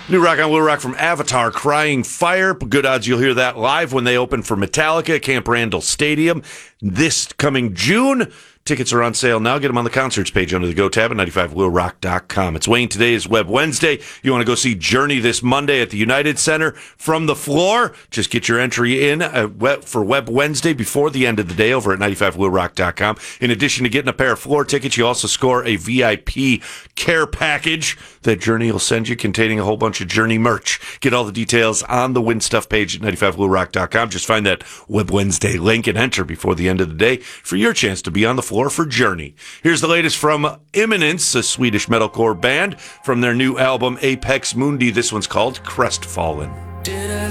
New Rock on Will Rock from Avatar, Crying Fire. Good odds you'll hear that live when they open for Metallica at Camp Randall Stadium this coming June. Tickets are on sale now. Get them on the concerts page under the Go tab at 95willrock.com. It's Wayne. Today is Web Wednesday. You want to go see Journey this Monday at the United Center from the floor? Just get your entry in for Web Wednesday before the end of the day over at 95willrock.com. In addition to getting a pair of floor tickets, you also score a VIP care package that Journey will send you containing a whole bunch of Journey merch. Get all the details on the Win Stuff page at 95willrock.com. Just find that Web Wednesday link and enter before the end of the day for your chance to be on the floor for Journey. Here's the latest from Imminence, a Swedish metalcore band, from their new album Apex Mundi. This one's called Crestfallen.